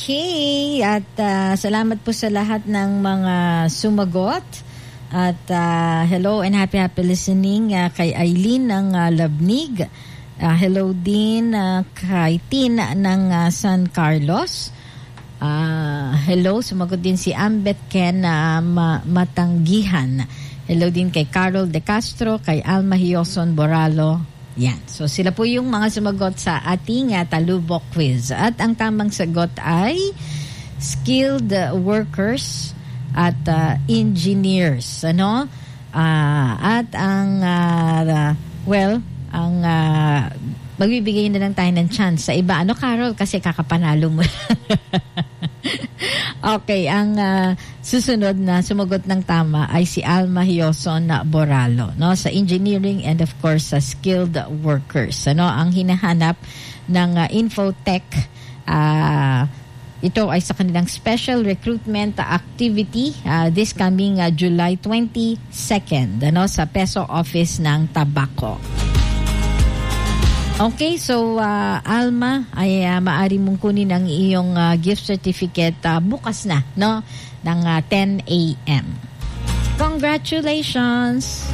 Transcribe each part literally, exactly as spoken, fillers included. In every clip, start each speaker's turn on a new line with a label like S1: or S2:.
S1: Okay, at uh, salamat po sa lahat ng mga sumagot. At uh, hello and happy happy listening uh, kay Eileen ng uh, Labnig. Uh, hello din uh, kay Tin ng uh, San Carlos. Uh, hello, sumagot din si Ambet Ken uh, Ma- Matanggihan. Hello din kay Carol De Castro, kay Alma Hioson Boralo. Yan. So sila po yung mga sumagot sa ating uh, Talubok quiz. At ang tamang sagot ay skilled uh, workers at uh, engineers, ano? Uh, at ang uh, well, ang uh, magbibigay na lang tayo ng chance sa iba. Ano, Carol? Kasi kakapanalo mo. Okay, ang uh, susunod na sumagot ng tama ay si Alma Hioson Boralo, no? Sa engineering and of course sa skilled workers. Ano, ang hinahanap ng uh, Infotech uh, ito ay sa kanilang special recruitment activity uh, this coming uh, July twenty-second, ano, sa Peso Office ng Tabaco. Okay, so uh, Alma, ay uh, maaari mong kunin ang iyong uh, gift certificate uh, bukas na, no, ng uh, ten a.m. Congratulations!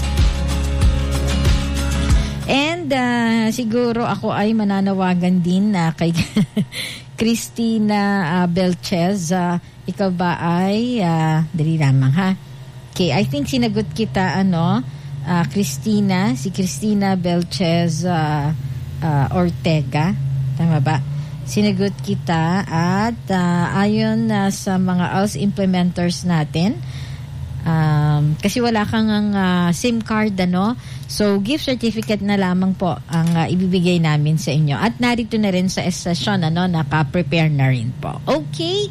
S1: And uh, siguro ako ay mananawagan din na uh, kay Christina uh, Belchez. Uh, ikaw ba ay, uh, dali lamang ha. Okay, I think sinagot kita, ano, uh, Christina, si Christina Belchez uh, uh, Ortega. Tama ba? Sinagot kita at uh, ayon uh, sa mga A L S implementers natin, um, kasi wala kang uh, SIM card, ano, so gift certificate na lamang po ang uh, ibibigay namin sa inyo. At narito na rin sa estasyon, ano, naka-prepare na rin po. Okay?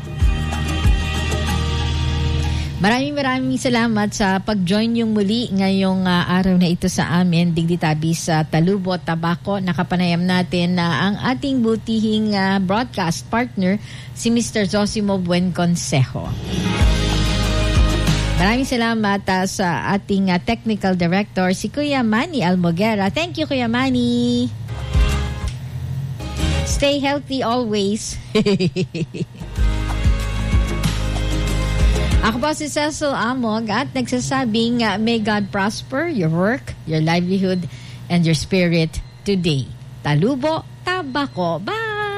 S1: Maraming maraming salamat sa pag-join yung muli ngayong uh, araw na ito sa amin, Digditabi sa Talubo, Tabaco. Nakapanayam natin na uh, ang ating butihing uh, broadcast partner, si Mister Zosimo Buen Consejo. Maraming salamat uh, sa ating uh, technical director, si Kuya Manny Almoguera. Thank you, Kuya Manny. Stay healthy always. Ako po si Cecil Amog at nagsasabing uh, may God prosper your work, your livelihood, and your spirit today. Talubo, Tabaco. Bye!